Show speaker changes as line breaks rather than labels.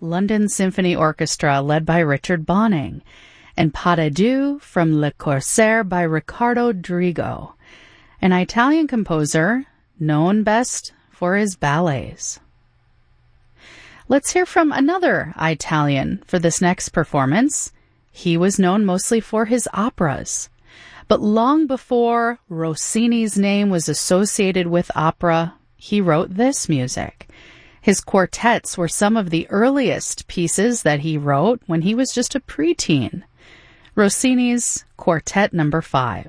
London Symphony Orchestra led by Richard Bonning, and Pas de Deux from Le Corsaire by Riccardo Drigo, an Italian composer known best for his ballets. Let's hear from another Italian for this next performance. He was known mostly for his operas. But long before Rossini's name was associated with opera, he wrote this music. His quartets were some of the earliest pieces that he wrote when he was just a preteen. Rossini's Quartet No. 5.